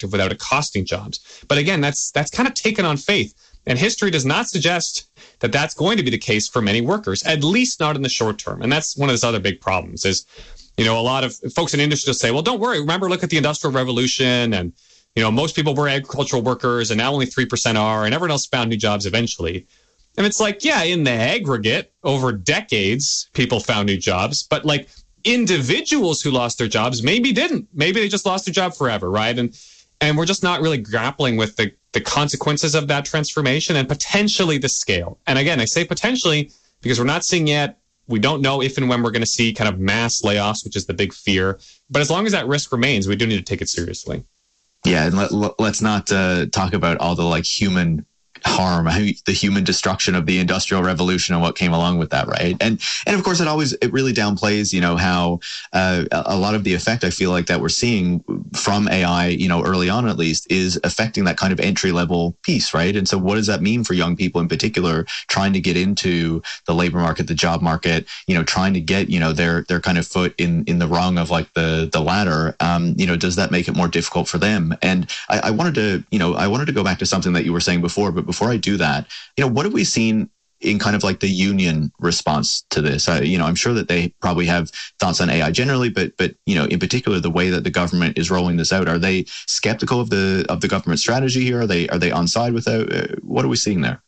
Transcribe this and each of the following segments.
productive without it costing jobs. But again, that's kind of taken on faith. And history does not suggest that that's going to be the case for many workers, at least not in the short term. And that's one of those other big problems is, a lot of folks in industry will say, well, don't worry. Remember, look at the Industrial Revolution. And, most people were agricultural workers and now only 3% are, and everyone else found new jobs eventually. And it's like, yeah, in the aggregate, over decades, people found new jobs. But like individuals who lost their jobs maybe didn't. Maybe they just lost their job forever, right? And we're just not really grappling with the consequences of that transformation and potentially the scale. And again, I say potentially because we're not seeing yet. We don't know if and when we're going to see kind of mass layoffs, which is the big fear. But as long as that risk remains, we do need to take it seriously. Yeah, and let's not talk about all the human harm, the human destruction of the Industrial Revolution and what came along with that, right? And of course, it really downplays, how a lot of the effect I feel like that we're seeing from AI, early on at least, is affecting that kind of entry level piece, right? And so, what does that mean for young people in particular trying to get into the labor market, the job market? Trying to get their kind of foot in the rung of the ladder. Does that make it more difficult for them? And I wanted to go back to something that you were saying before, but before I do that, what have we seen in kind of the union response to this? I'm sure that they probably have thoughts on AI generally, but in particular, the way that the government is rolling this out, are they skeptical of the government strategy here? Are they on side with it? What are we seeing there?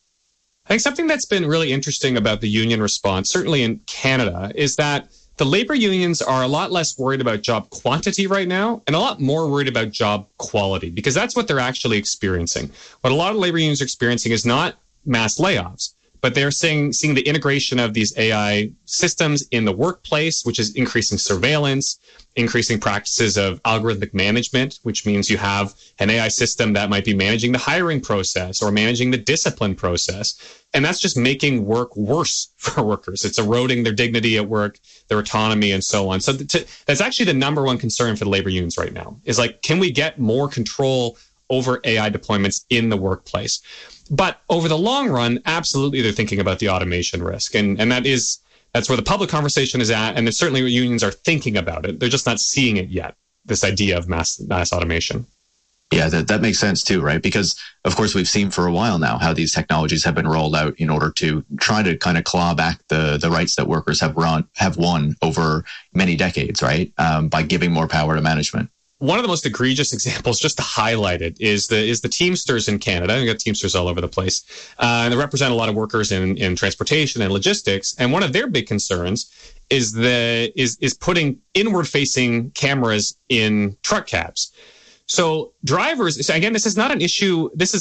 I think something that's been really interesting about the union response, certainly in Canada, is that the labor unions are a lot less worried about job quantity right now and a lot more worried about job quality, because that's what they're actually experiencing. What a lot of labor unions are experiencing is not mass layoffs, but they're seeing the integration of these AI systems in the workplace, which is increasing surveillance, increasing practices of algorithmic management, which means you have an AI system that might be managing the hiring process or managing the discipline process. And that's just making work worse for workers. It's eroding their dignity at work, their autonomy, and so on. So that's actually the number one concern for the labor unions right now, is can we get more control over AI deployments in the workplace? But over the long run, absolutely, they're thinking about the automation risk. And that's where the public conversation is at. And certainly unions are thinking about it. They're just not seeing it yet, this idea of mass automation. Yeah, that makes sense too, right? Because, of course, we've seen for a while now how these technologies have been rolled out in order to try to kind of claw back the rights that workers have won over many decades, right? By giving more power to management. One of the most egregious examples, just to highlight it, is the Teamsters in Canada. We've got Teamsters all over the place. And they represent a lot of workers in transportation and logistics. And one of their big concerns is putting inward-facing cameras in truck cabs. So drivers, again, this is not an issue. This is,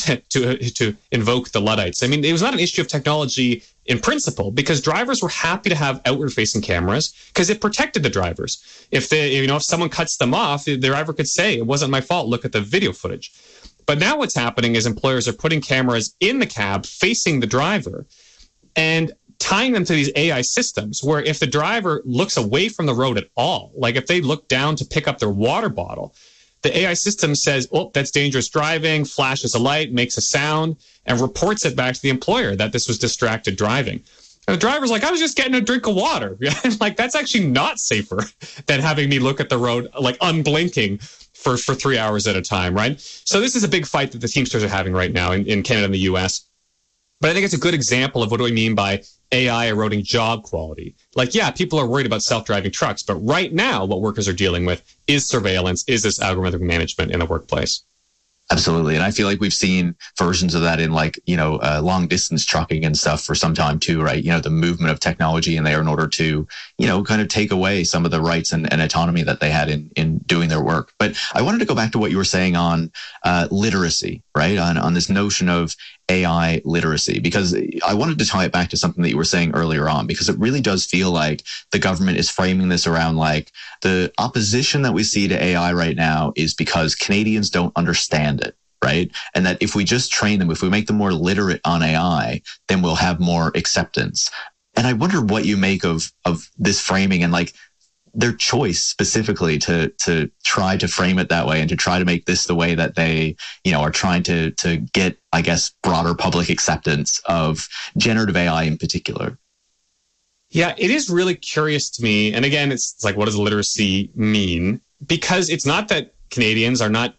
to invoke the Luddites. It was not an issue of technology in principle, because drivers were happy to have outward-facing cameras because it protected the drivers. If someone cuts them off, the driver could say, "It wasn't my fault. Look at the video footage." But now what's happening is employers are putting cameras in the cab facing the driver and tying them to these AI systems where if the driver looks away from the road at all, like if they look down to pick up their water bottle, the AI system says, "Oh, that's dangerous driving," flashes a light, makes a sound, and reports it back to the employer that this was distracted driving. And the driver's like, "I was just getting a drink of water." That's actually not safer than having me look at the road, unblinking for 3 hours at a time, right? So this is a big fight that the Teamsters are having right now in Canada and the US. But I think it's a good example of what do I mean by AI eroding job quality. People are worried about self-driving trucks, but right now what workers are dealing with is surveillance, is this algorithmic management in the workplace. Absolutely. And I feel like we've seen versions of that in long distance trucking and stuff for some time too, right? The movement of technology in there in order to, kind of take away some of the rights and autonomy that they had in doing their work. But I wanted to go back to what you were saying on literacy, right? On this notion of AI literacy, because I wanted to tie it back to something that you were saying earlier on, because it really does feel like the government is framing this around the opposition that we see to AI right now is because Canadians don't understand it, right? And that if we just train them, if we make them more literate on AI, then we'll have more acceptance. And I wonder what you make of this framing and their choice specifically to try to frame it that way and to try to make this the way that they, are trying to get, I guess, broader public acceptance of generative AI in particular. Yeah, it is really curious to me. And again, it's what does literacy mean? Because it's not that Canadians are not